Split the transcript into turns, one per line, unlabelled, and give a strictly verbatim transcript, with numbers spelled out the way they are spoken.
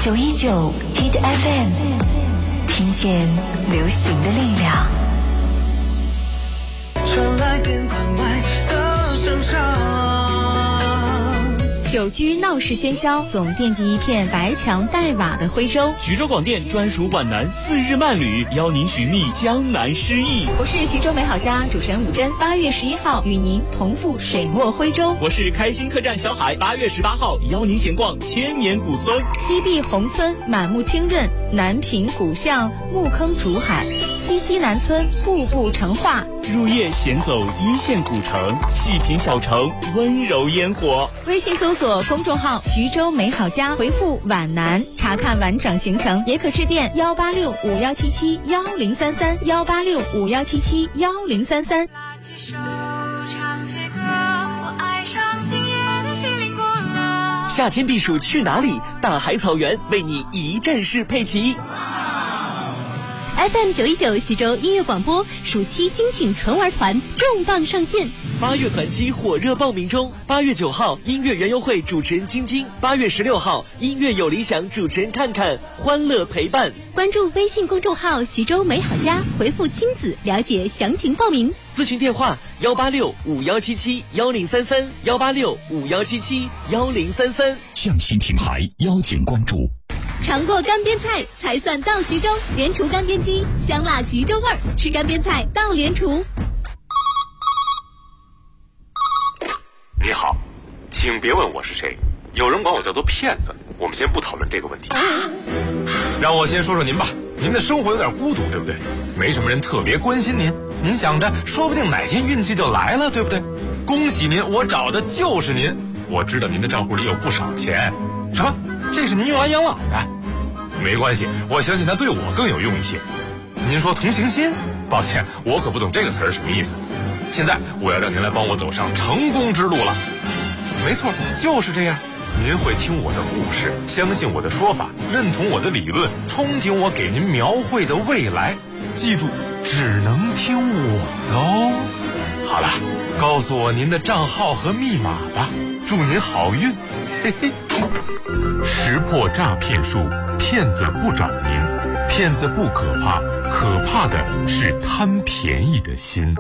九一九 Hit F M， 听见流行的力量。
传来电款外的声响，
久居闹市喧嚣，总惦记一片白墙黛瓦的徽州。
徐州广电专属皖南四日漫旅，邀您寻觅江南诗意。
我是徐州美好家主持人武珍，八月十一号与您同赴水墨徽州。
我是开心客栈小海，八月十八号邀您闲逛千年古村。
西递宏村满目清润，南平古巷木坑竹海，西溪南村步步成画。
入夜闲走一线古城，细品小城温柔烟火。
微信搜索公众号徐州美好家，回复皖南查看完整行程，也可致电幺八六五幺七七幺零三三幺八六五幺七七幺零三三。
拉起手唱起歌，我爱上今夜的心灵过了。
夏天避暑去哪里？大海草原为你一站式配齐。
F M 九一九徐州音乐广播暑期精选纯玩团重磅上线，
八月团期火热报名中。八月九号，音乐园游会主持人晶晶；八月十六号，音乐有理想主持人看看，欢乐陪伴。
关注微信公众号徐州美好家，回复亲子了解详情报名。
咨询电话幺八六五幺七七幺零三三幺八六五幺七七幺零三三。
匠心品牌邀请关注。
尝过干煸菜才算到徐州，莲厨干煸鸡，香辣徐州味儿，吃干煸菜到莲厨。
你好，请别问我是谁，有人管我叫做骗子，我们先不讨论这个问题。让我先说说您吧，您的生活有点孤独，对不对？没什么人特别关心您，您想着说不定哪天运气就来了，对不对？恭喜您，我找的就是您。我知道您的账户里有不少钱。什么？这是您用来养老的？没关系，我相信它对我更有用一些。您说同情心？抱歉，我可不懂这个词儿什么意思。现在我要让您来帮我走上成功之路了。没错，就是这样。您会听我的故事，相信我的说法，认同我的理论，憧憬我给您描绘的未来。记住，只能听我的哦。好了，告诉我您的账号和密码吧，祝您好运。嘿嘿。识破诈骗术，骗子不找您，骗子不可怕，可怕的是贪便宜的心。